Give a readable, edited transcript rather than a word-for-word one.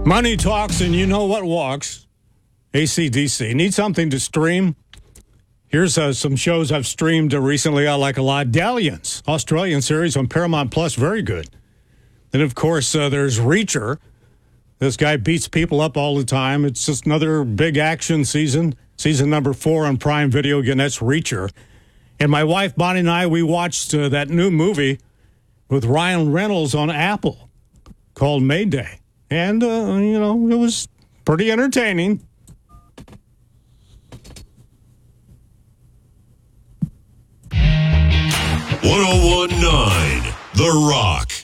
Money talks and you know what walks. AC/DC. Need something to stream? Here's some shows I've streamed recently I like a lot. Dalliance, Australian series on Paramount Plus, very good. Then, of course, there's Reacher. This guy beats people up all the time. It's just another big action season. Season number 4 on Prime Video. Again, that's Reacher. And my wife, Bonnie, and I, we watched that new movie with Ryan Reynolds on Apple called Mayday. And, it was pretty entertaining. .1019 The Rock.